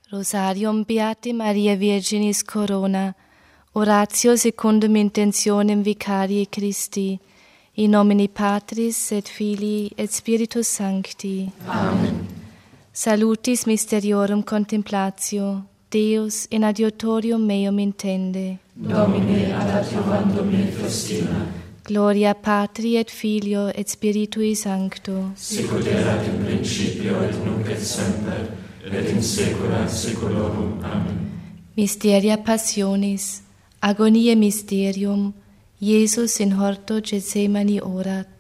Rosarium Beate Maria Virginis Corona, oratio secundum intentionem vicarii Christi, in nomine Patris et Filii et Spiritus Sancti. Amen. Salutis mysteriorum contemplatio, Deus in adiutorium meum intende. Domine ad adiuvandum me festina. Gloria Patri et Filio et Spiritui Sancto. Sicut erat in principio et nunc et semper, et in saecula saeculorum. Amen. Mysteria Passionis, agoniae mysterium, Iesus in horto Gethsemani orat.